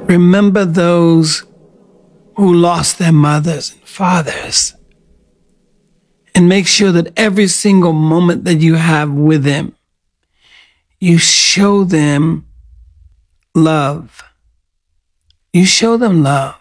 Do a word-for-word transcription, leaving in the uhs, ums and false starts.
Remember those who lost their mothers and fathers. And make sure that every single moment that you have with them, you show them love. You show them love.